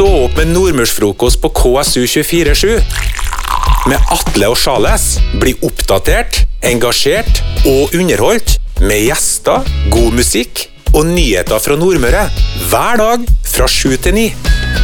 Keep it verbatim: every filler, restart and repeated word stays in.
Stå opp med Nordmørsfrokost på K S U tjuefire sju. Med Atle og Charles. Bli oppdatert, engasjert og underholdt. Med gjester, god musikk og nyheter fra Nordmøre. Hver dag fra sju til ni.